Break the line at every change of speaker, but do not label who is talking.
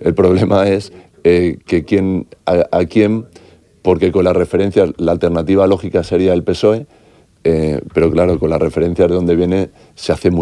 El problema es que a quién, porque con las referencias, la alternativa lógica sería el PSOE, pero claro, con las referencias de donde viene se hace muy